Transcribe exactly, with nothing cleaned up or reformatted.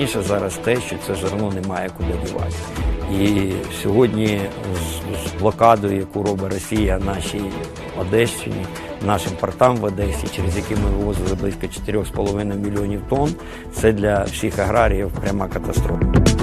найголовніше зараз те, що це зерно немає куди дівати. І сьогодні з блокадою, яку робить Росія нашій Одещині, нашим портам в Одесі, через які ми вивозили близько чотирьох з половиною мільйонів тонн, це для всіх аграріїв пряма катастрофа.